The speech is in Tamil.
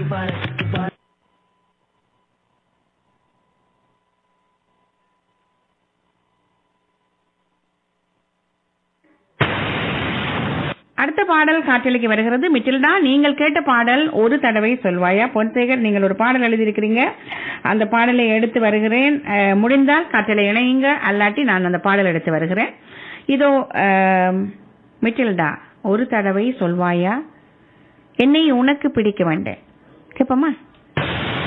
அடுத்த பாடல் காற்றலைக்கு வருகிறது. மிட்டில்டா, நீங்கள் கேட்ட பாடல் ஒரு தடவை சொல்வாயா. பொன்சேகர், நீங்கள் ஒரு பாடல் எழுதியிருக்கிறீங்க, அந்த பாடலை எடுத்து வருகிறேன். முடிந்தால் காற்றலை இணையுங்க, அல்லாட்டி நான் அந்த பாடல் எடுத்து வருகிறேன். இதோ மிட்டில்டா, ஒரு தடவை சொல்வாயா, என்னை உனக்கு பிடிக்க வேண்டேன். கேட்போமா?